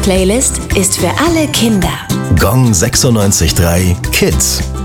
Playlist ist für alle Kinder. Gong 96.3 Kids.